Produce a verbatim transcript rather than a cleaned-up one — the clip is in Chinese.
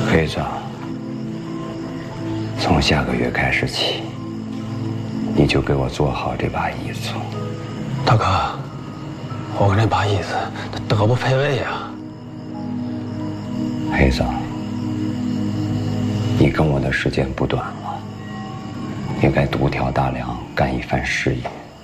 黑子，从下个月开始起，你就给我做好这把椅子。 大哥，我跟这把椅子德不配位呀。 黑子，你跟我的时间不短了，也该独挑大梁干一番事业。